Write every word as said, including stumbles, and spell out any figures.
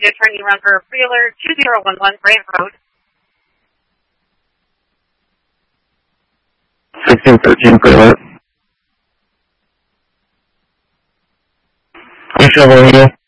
to turn you around for Freeler two zero one one Brave Road. sixteen thirteen Freeler. Which level are you?